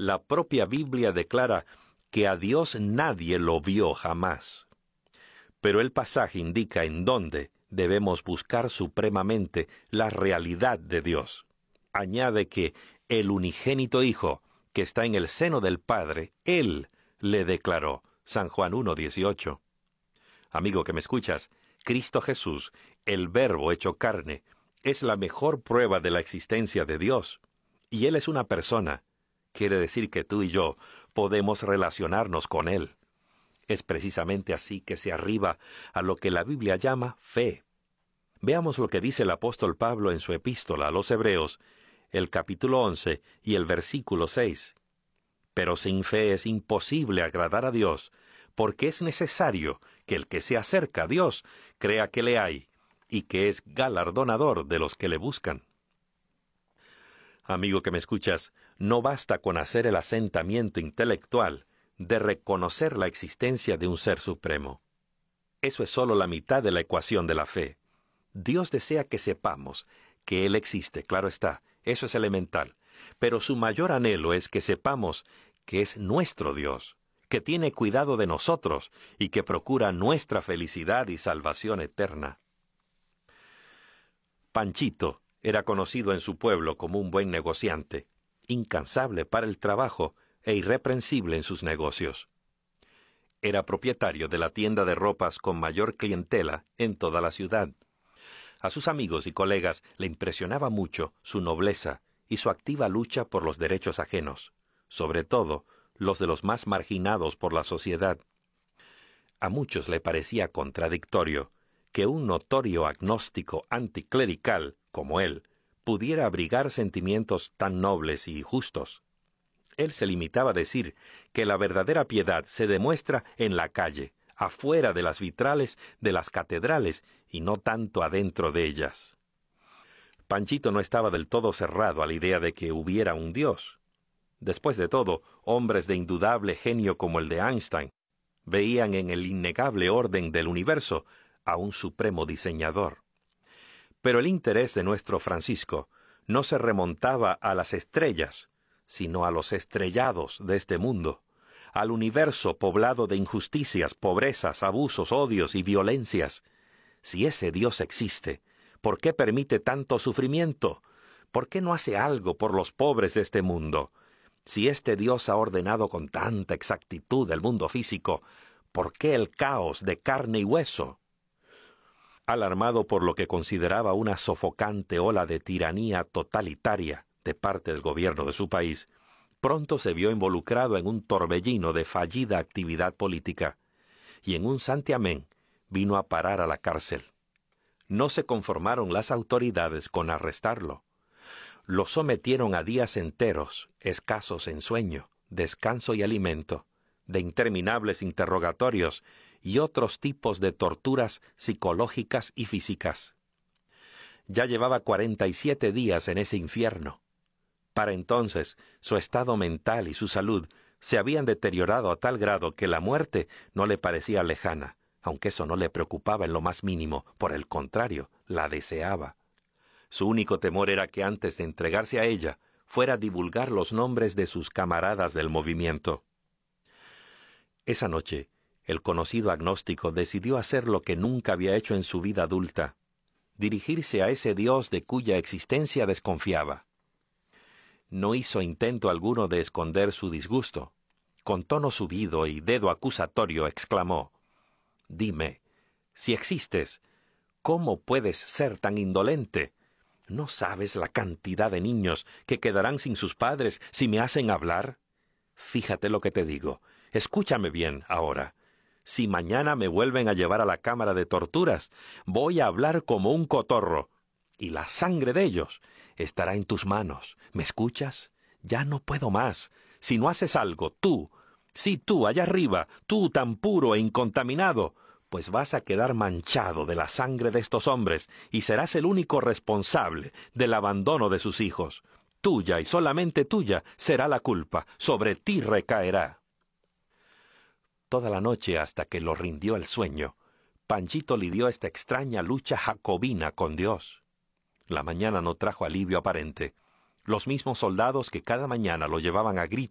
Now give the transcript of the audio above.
La propia Biblia declara que a Dios nadie lo vio jamás. Pero el pasaje indica en dónde debemos buscar supremamente la realidad de Dios. Añade que el unigénito Hijo, que está en el seno del Padre, Él le declaró. San Juan 1:18. Amigo que me escuchas, Cristo Jesús, el Verbo hecho carne, es la mejor prueba de la existencia de Dios. Y Él es una persona. Quiere decir que tú y yo podemos relacionarnos con Él. Es precisamente así que se arriba a lo que la Biblia llama fe. Veamos lo que dice el apóstol Pablo en su epístola a los Hebreos, el capítulo 11 y el versículo 6. Pero sin fe es imposible agradar a Dios, porque es necesario que el que se acerca a Dios crea que le hay, y que es galardonador de los que le buscan. Amigo que me escuchas, no basta con hacer el asentamiento intelectual de reconocer la existencia de un ser supremo. Eso es solo la mitad de la ecuación de la fe. Dios desea que sepamos que Él existe, claro está, eso es elemental, pero su mayor anhelo es que sepamos que es nuestro Dios, que tiene cuidado de nosotros y que procura nuestra felicidad y salvación eterna. Panchito era conocido en su pueblo como un buen negociante, incansable para el trabajo e irreprensible en sus negocios. Era propietario de la tienda de ropas con mayor clientela en toda la ciudad. A sus amigos y colegas le impresionaba mucho su nobleza y su activa lucha por los derechos ajenos, sobre todo los de los más marginados por la sociedad. A muchos le parecía contradictorio que un notorio agnóstico anticlerical como él pudiera abrigar sentimientos tan nobles y justos. Él se limitaba a decir que la verdadera piedad se demuestra en la calle, afuera de las vitrales de las catedrales y no tanto adentro de ellas. Panchito no estaba del todo cerrado a la idea de que hubiera un Dios. Después de todo, hombres de indudable genio como el de Einstein veían en el innegable orden del universo a un supremo diseñador. Pero el interés de nuestro Francisco no se remontaba a las estrellas, sino a los estrellados de este mundo, al universo poblado de injusticias, pobrezas, abusos, odios y violencias. Si ese Dios existe, ¿por qué permite tanto sufrimiento? ¿Por qué no hace algo por los pobres de este mundo? Si este Dios ha ordenado con tanta exactitud el mundo físico, ¿por qué el caos de carne y hueso? Alarmado por lo que consideraba una sofocante ola de tiranía totalitaria de parte del gobierno de su país, pronto se vio involucrado en un torbellino de fallida actividad política, y en un santiamén vino a parar a la cárcel. No se conformaron las autoridades con arrestarlo. Lo sometieron a días enteros, escasos en sueño, descanso y alimento, de interminables interrogatorios y otros tipos de torturas psicológicas y físicas. Ya llevaba 47 días en ese infierno. Para entonces, su estado mental y su salud se habían deteriorado a tal grado que la muerte no le parecía lejana, aunque eso no le preocupaba en lo más mínimo, por el contrario, la deseaba. Su único temor era que antes de entregarse a ella, fuera a divulgar los nombres de sus camaradas del movimiento. Esa noche, el conocido agnóstico decidió hacer lo que nunca había hecho en su vida adulta, dirigirse a ese Dios de cuya existencia desconfiaba. No hizo intento alguno de esconder su disgusto. Con tono subido y dedo acusatorio exclamó: «Dime, si existes, ¿cómo puedes ser tan indolente? ¿No sabes la cantidad de niños que quedarán sin sus padres si me hacen hablar? Fíjate lo que te digo. Escúchame bien ahora. Si mañana me vuelven a llevar a la cámara de torturas, voy a hablar como un cotorro, y la sangre de ellos estará en tus manos. ¿Me escuchas? Ya no puedo más. Si no haces algo, tú, sí tú, allá arriba, tú tan puro e incontaminado, pues vas a quedar manchado de la sangre de estos hombres y serás el único responsable del abandono de sus hijos. Tuya y solamente tuya será la culpa, sobre ti recaerá». Toda la noche hasta que lo rindió el sueño, Panchito lidió esta extraña lucha jacobina con Dios. La mañana no trajo alivio aparente. Los mismos soldados que cada mañana lo llevaban a gritos